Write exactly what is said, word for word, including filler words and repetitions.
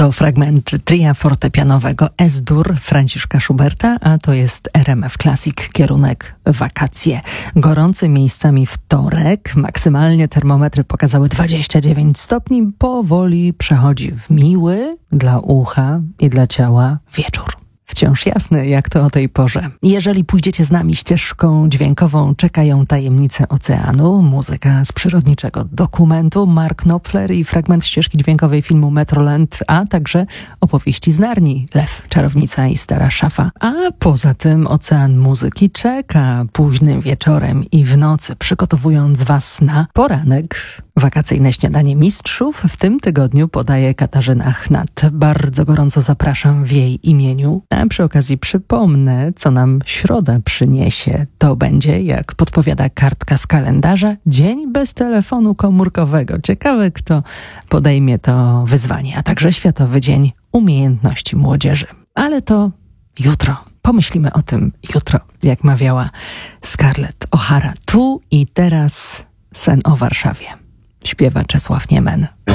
To fragment tria fortepianowego Es-dur Franciszka Schuberta, a to jest R M F Classic, kierunek wakacje. Gorący miejscami wtorek, maksymalnie termometry pokazały dwadzieścia dziewięć stopni, powoli przechodzi w miły dla ucha i dla ciała wieczór. Wciąż jasny, jak to o tej porze. Jeżeli pójdziecie z nami ścieżką dźwiękową, czekają tajemnice oceanu, muzyka z przyrodniczego dokumentu, Mark Knopfler i fragment ścieżki dźwiękowej filmu Metroland, a także opowieści z Narni, Lew, Czarownica i Stara Szafa. A poza tym ocean muzyki czeka późnym wieczorem i w nocy, przygotowując was na poranek. Wakacyjne śniadanie mistrzów w tym tygodniu podaje Katarzyna Chnat. Bardzo gorąco zapraszam w jej imieniu. A przy okazji przypomnę, co nam środa przyniesie. To będzie, jak podpowiada kartka z kalendarza, dzień bez telefonu komórkowego. Ciekawe, kto podejmie to wyzwanie, a także Światowy Dzień Umiejętności Młodzieży. Ale to jutro. Pomyślimy o tym jutro, jak mawiała Scarlett O'Hara. Tu i teraz sen o Warszawie. Śpiewa Czesław Niemen.